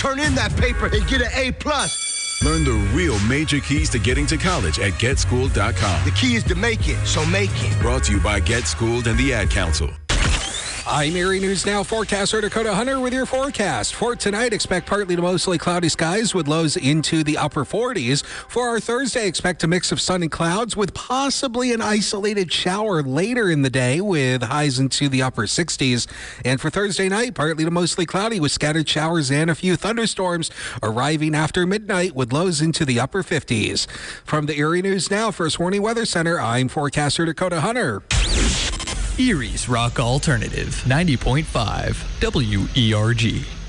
turn in that paper and get an A+. Learn the real major keys to getting to college at GetSchooled.com. The key is to make it, so make it. Brought to you by Get Schooled and the Ad Council. I'm Erie News Now forecaster Dakota Hunter with your forecast. For tonight, expect partly to mostly cloudy skies with lows into the upper 40s. For our Thursday, expect a mix of sun and clouds with possibly an isolated shower later in the day with highs into the upper 60s. And for Thursday night, partly to mostly cloudy with scattered showers and a few thunderstorms arriving after midnight with lows into the upper 50s. From the Erie News Now First Warning Weather Center, I'm forecaster Dakota Hunter. Erie's Rock Alternative, 90.5 WERG.